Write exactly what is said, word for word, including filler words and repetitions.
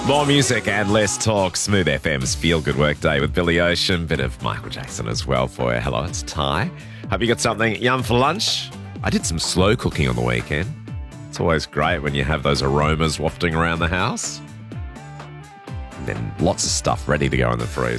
More music and less talk. Smooth F M's Feel Good Work Day with Billy Ocean. Bit of Michael Jackson as well for you. Hello, it's Ty. Hope you got something yum for lunch. I did some slow cooking on the weekend. It's always great when you have those aromas wafting around the house. And then lots of stuff ready to go in the freezer.